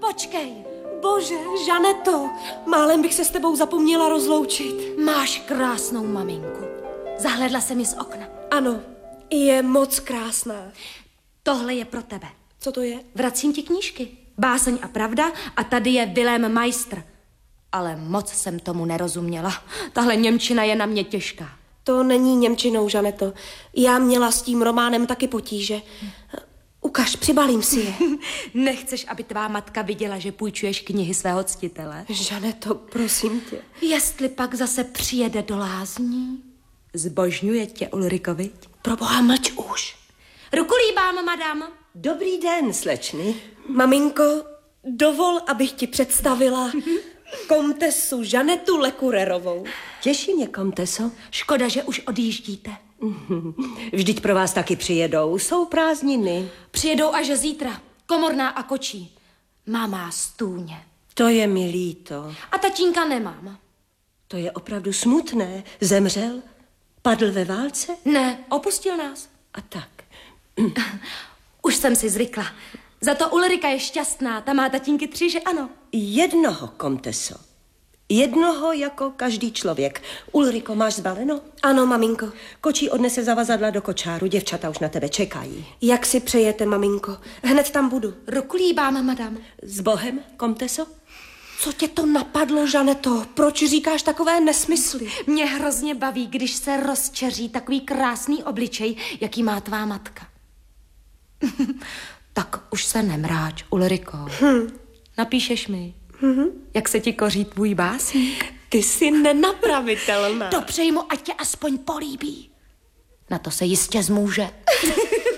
Počkej. Bože, Žaneto, málem bych se s tebou zapomněla rozloučit. Máš krásnou maminku. Zahledla jsem ji z okna. Ano, je moc krásná. Tohle je pro tebe. Co to je? Vracím ti knížky. Báseň a pravda a tady je Wilhelm Meister. Ale moc jsem tomu nerozuměla. Tahle němčina je na mě těžká. To není němčinou, Žaneto. Já měla s tím románem taky potíže. Ukaž, přibalím si je. Nechceš, aby tvá matka viděla, že půjčuješ knihy svého ctitele? Žaneto, prosím tě. Jestli pak zase přijede do lázní, zbožňuje tě Ulrikovi. Proboha, mlč už. Ruku líbám, madam. Dobrý den, slečny. Maminko, dovol, abych ti představila komtesu Žanetu Lekurerovou. Těší mě, komteso. Škoda, že už odjíždíte. Vždyť pro vás taky přijedou. Jsou prázdniny. Přijedou až zítra. Komorná a kočí. Má stůně. To je mi líto. A tatínka nemám. To je opravdu smutné. Zemřel? Padl ve válce? Ne, opustil nás. A tak. Už jsem si zvykla. Za to Ulrika je šťastná. Ta má tatínky 3, že ano? Jednoho, komteso. Jednoho jako každý člověk. Ulriko, máš zbaleno? Ano, maminko. Kočí odnese zavazadla do kočáru. Děvčata už na tebe čekají. Jak si přejete, maminko? Hned tam budu. Ruku líbám, madam. S Bohem, komteso? Co tě to napadlo, Žaneto? Proč říkáš takové nesmysly? Mě hrozně baví, když se rozčeří takový krásný obličej, jaký má tvá matka. Tak už se nemráč, Ulriko. Napíšeš mi, jak se ti koří tvůj básník? Ty jsi nenapravitelná. Dopřej mu, ať tě aspoň políbí. Na to se jistě zmůže.